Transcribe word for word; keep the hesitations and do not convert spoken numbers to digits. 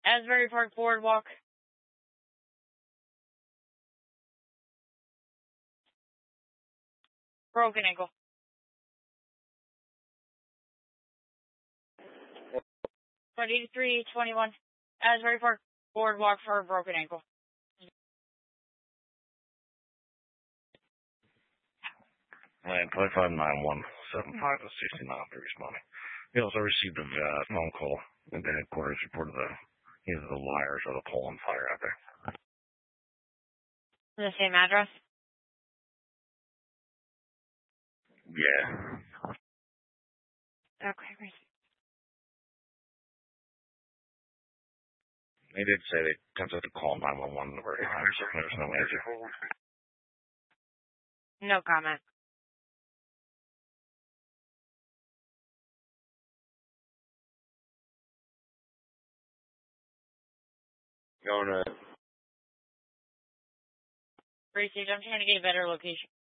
Asbury Park Boardwalk. Broken ankle. eighty-three twenty-one. Asbury Park Boardwalk for a broken ankle. Land twenty-five nine one seven five to sixty-nine for responding. He also received a uh, phone call at the headquarters reported the either the wires or the pole on fire out there. The same address? Yeah. Okay, great. They did say they attempted to call nine one one number. There was no answer. No comment. Going to... Racing, I'm trying to get a better location.